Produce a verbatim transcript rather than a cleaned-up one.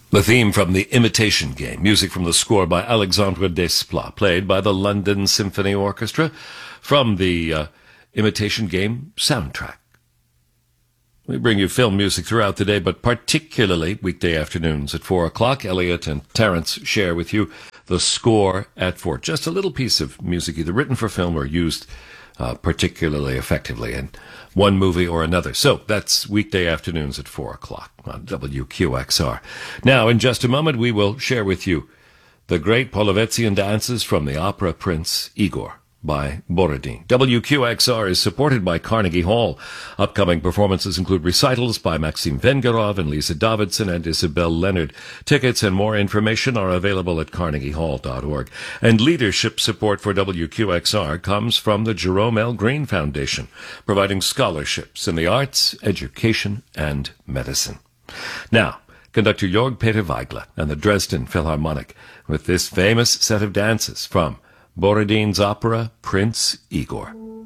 The theme from The Imitation Game, music from the score by Alexandre Desplat, played by the London Symphony Orchestra from the uh, Imitation Game soundtrack. We bring you film music throughout the day, but particularly weekday afternoons at four o'clock. Elliot and Terence share with you the score at four. Just a little piece of music either written for film or used uh, particularly effectively in one movie or another. So that's weekday afternoons at four o'clock on W Q X R. Now, in just a moment, we will share with you the great Polovetzian dances from the opera Prince Igor by Borodin. W Q X R is supported by Carnegie Hall. Upcoming performances include recitals by Maxim Vengerov and Lisa Davidson and Isabel Leonard. Tickets and more information are available at carnegie hall dot org. And leadership support for W Q X R comes from the Jerome L. Green Foundation, providing scholarships in the arts, education, and medicine. Now, conductor Jörg Peter Weigler and the Dresden Philharmonic with this famous set of dances from Borodin's opera Prince Igor.